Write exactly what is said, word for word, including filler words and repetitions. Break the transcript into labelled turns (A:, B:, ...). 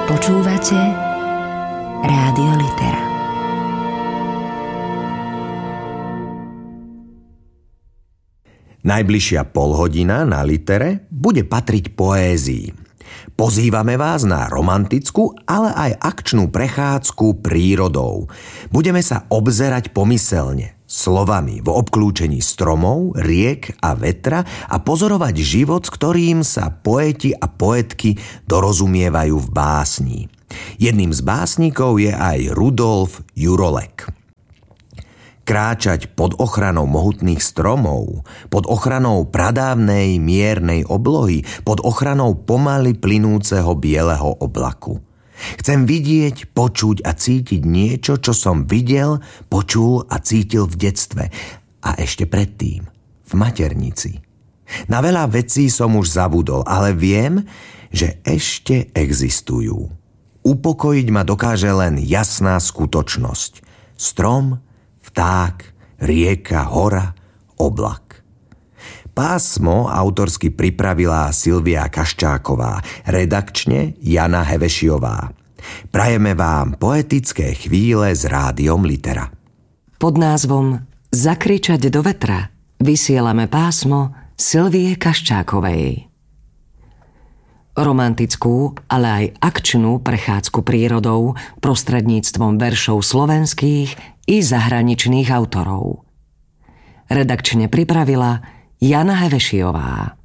A: Počúvate Rádio Litera.
B: Najbližšia polhodina na Litere bude patriť poézii. Pozývame vás na romantickú, ale aj akčnú prechádzku prírodou. Budeme sa obzerať pomyselne, slovami v obklúčení stromov, riek a vetra a pozorovať život, s ktorým sa poeti a poetky dorozumievajú v básni. Jedným z básnikov je aj Rudolf Jurolek. Kráčať pod ochranou mohutných stromov, pod ochranou pradávnej miernej oblohy, pod ochranou pomaly plynúceho bieleho oblaku. Chcem vidieť, počuť a cítiť niečo, čo som videl, počul a cítil v detstve. A ešte predtým, v maternici. Na veľa vecí som už zabudol, ale viem, že ešte existujú. Upokojiť ma dokáže len jasná skutočnosť. Strom, vták, rieka, hora, oblak. Pásmo autorsky pripravila Silvia Kaščáková, redakčne Jana Hevešiová. Prajeme vám poetické chvíle s Rádiom Litera.
C: Pod názvom Zakričať do vetra vysielame pásmo Silvie Kaščákovej. Romantickú, ale aj akčnú prechádzku prírodou prostredníctvom veršov slovenských i zahraničných autorov. Redakčne pripravila Jana Hevešiová.